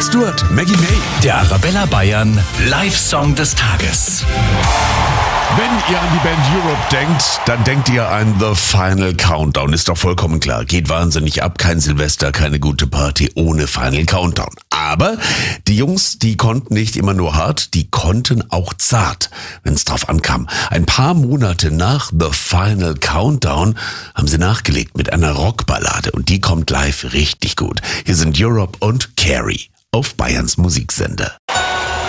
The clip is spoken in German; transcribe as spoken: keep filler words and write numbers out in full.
Rod Stewart, Maggie May. Der Arabella Bayern Live-Song des Tages. Wenn ihr an die Band Europe denkt, dann denkt ihr an The Final Countdown. Ist doch vollkommen klar. Geht wahnsinnig ab. Kein Silvester, keine gute Party ohne Final Countdown. Aber die Jungs, die konnten nicht immer nur hart, die konnten auch zart, wenn es drauf ankam. Ein paar Monate nach The Final Countdown haben sie nachgelegt mit einer Rockballade. Und die kommt live richtig gut. Hier sind Europe und Carrie auf Bayerns Musiksender.